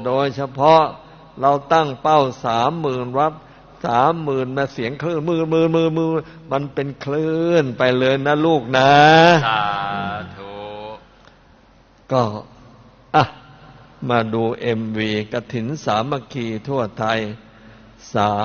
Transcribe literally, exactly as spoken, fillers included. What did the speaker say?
โดยเฉพาะเราตั้งเป้าสามหมื่นวัตต์สามหมื่นมาเสียงคลื่นมือมือมือมือมันเป็นคลื่นไปเลยนะลูกนะสาธุก็อ่ะมาดูเอ็มวีกฐินสามัคคีทั่วไทยสาม